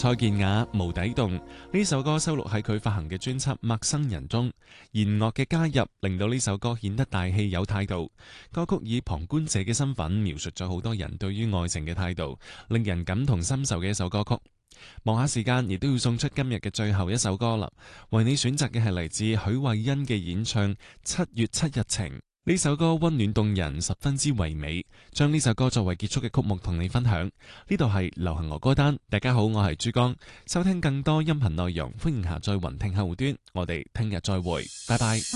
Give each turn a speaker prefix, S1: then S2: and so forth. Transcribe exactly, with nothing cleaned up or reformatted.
S1: 蔡健雅《無底洞》呢首歌收錄喺佢發行嘅專輯《陌生人》中，弦樂嘅加入令到呢首歌顯得大氣有態度。歌曲以旁觀者嘅身份描述咗好多人對於愛情嘅態度，令人感同身受嘅一首歌曲。望下時間，亦都要送出今日嘅最後一首歌啦。為你選擇嘅係嚟自許慧欣嘅演唱《七月七日情》。呢首歌溫暖動人，十分之唯美。將呢首歌作為結束嘅曲目同你分享。呢度係流行樂歌單，大家好，我係珠江。收聽更多音頻內容，歡迎下載雲聽客戶端。我哋聽日再會，拜拜。